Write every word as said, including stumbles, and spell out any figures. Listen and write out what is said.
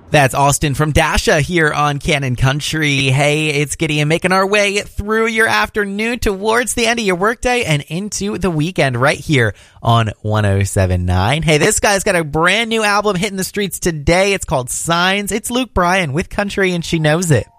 That's Austin from Dasha here on Canon Country. Hey, it's Gideon making our way through your afternoon towards the end of your workday and into the weekend right here on one oh seven point nine. Hey, this guy's got a brand new album hitting the streets today. It's called Signs. It's Luke Bryan with Country and She Knows It.